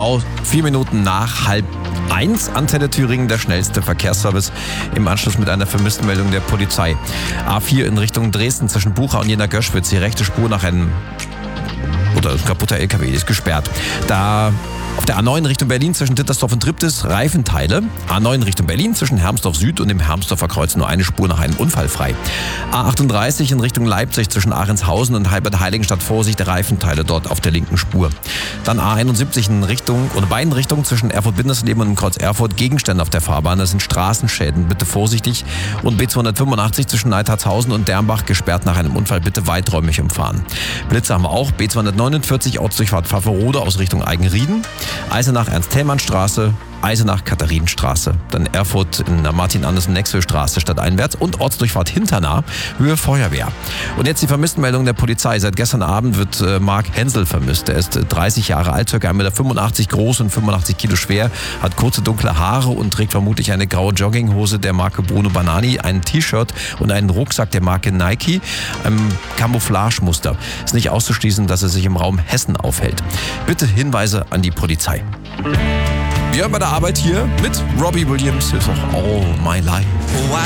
Genau 4 Minuten nach 12:30. Antenne Thüringen, der schnellste Verkehrsservice im Anschluss mit einer Vermisstenmeldung der Polizei. A4 in Richtung Dresden zwischen Bucha und Jena-Göschwitz. Die rechte Spur nach einem kaputter LKW, die ist gesperrt. Da auf der A9 Richtung Berlin zwischen Dittersdorf und Triptis Reifenteile. A9 Richtung Berlin zwischen Hermsdorf Süd und dem Hermsdorfer Kreuz nur eine Spur nach einem Unfall frei. A38 in Richtung Leipzig zwischen Ahrendshausen und Heiligenstadt Vorsicht, Reifenteile dort auf der linken Spur. Dann A71 in beiden Richtungen zwischen Erfurt-Bindersleben und dem Kreuz Erfurt Gegenstände auf der Fahrbahn. Das sind Straßenschäden, bitte vorsichtig. Und B285 zwischen Neidhartshausen und Dernbach gesperrt nach einem Unfall, bitte weiträumig umfahren. Blitze haben wir auch. B249 Ortsdurchfahrt Pfafferode aus Richtung Eigenrieden. Eisenach Ernst-Thälmann-Straße, Eisenach Katharinenstraße, dann Erfurt in der Martin-Andersen-Nexel-Straße stadteinwärts und Ortsdurchfahrt Hinternah, Höhe Feuerwehr. Und jetzt die Vermisstenmeldung der Polizei. Seit gestern Abend wird Marc Hensel vermisst. Er ist 30 Jahre alt, ca. 1,85 Meter groß und 85 Kilo schwer, hat kurze dunkle Haare und trägt vermutlich eine graue Jogginghose der Marke Bruno Banani, ein T-Shirt und einen Rucksack der Marke Nike, Camouflage-Muster. Ist nicht auszuschließen, dass er sich im Raum Hessen aufhält. Bitte Hinweise an die Polizei. Wir bei der Arbeit hier mit Robbie Williams. Hier ist auch All My Life. Oh, I